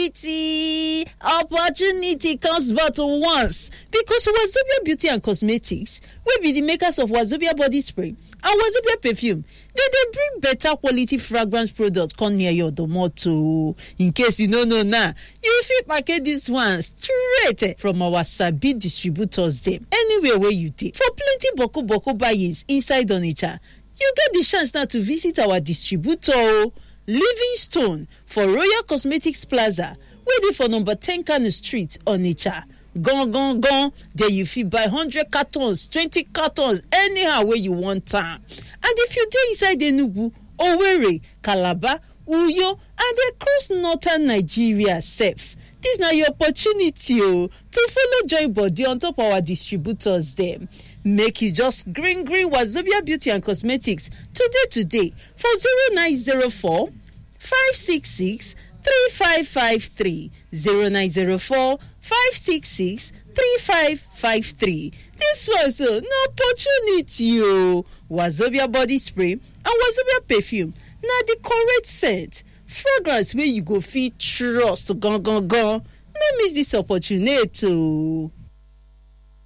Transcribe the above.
Opportunity comes but once because Wazobia Beauty and Cosmetics will be the makers of Wazobia body spray and Wazobia perfume. They bring better quality fragrance products come near your domoto. In case you don't know now, you fit package this one straight from our Sabi distributors them. Anywhere where you take. For plenty boko buy-ins inside Onitsha, you get the chance now to visit our distributor Livingstone for Royal Cosmetics Plaza, waiting for number 10 Kano Street, Onitsha. Gone. There you fit buy 100 cartons, 20 cartons, anyhow where you want time. And if you dey inside Enugu, Owerri, Calabar, Uyo, and across northern Nigeria sef, this na your opportunity to follow join body on top our distributors them. Make you just green Wazobia Beauty and Cosmetics today for 0904 566 3553 0904 566 3553. This was an opportunity. Wazobia body spray and Wazobia perfume. Now the correct scent, fragrance where you go feel trust. Go. No miss this opportunity.